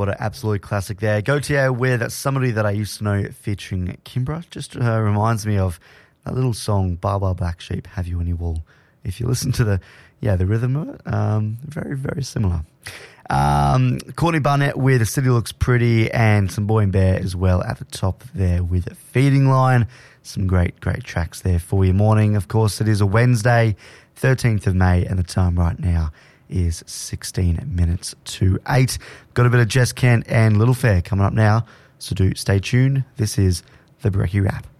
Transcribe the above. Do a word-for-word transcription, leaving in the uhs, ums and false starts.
what an absolute classic there. Gautier with Somebody That I Used to Know featuring Kimbra. Just uh, reminds me of that little song, Bar Bar Black Sheep, Have You Any Wool? If you listen to the, yeah, the rhythm of it, um, very, very similar. Um, Courtney Barnett with The City Looks Pretty, and some Boy and Bear as well at the top there with Feeding Line. Some great, great tracks there for your morning. Of course, it is a Wednesday, thirteenth of May, and the time right now is sixteen minutes to eight. Got a bit of Jess Kent and Little Fair coming up now, so do stay tuned. This is the Brekkie Wrap.